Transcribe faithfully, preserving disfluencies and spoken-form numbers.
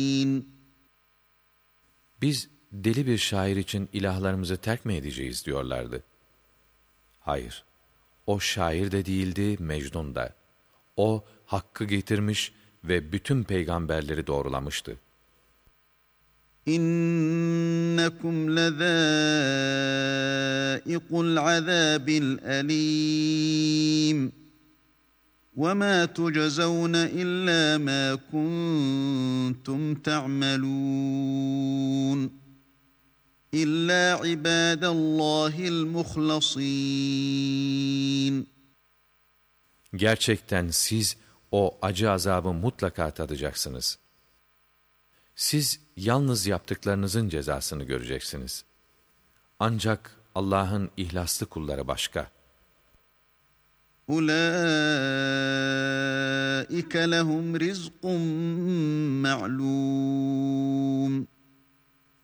Biz deli bir şair için ilahlarımızı terk mi edeceğiz diyorlardı. Hayır, o şair de değildi, Mecnun da. O hakkı getirmiş ve bütün peygamberleri doğrulamıştı. İnnekum lezâiqul azâbil elîm. وَمَا تُجَزَوْنَ إِلَّا مَا كُنْتُمْ تَعْمَلُونَ إِلَّا عِبَادَ اللّٰهِ الْمُخْلَصِينَ. Gerçekten siz o acı azabı mutlaka tadacaksınız. Siz yalnız yaptıklarınızın cezasını göreceksiniz. Ancak Allah'ın ihlaslı kulları başka. أُولَٰئِكَ لَهُمْ رِزْقٌ مَّعْلُومٌ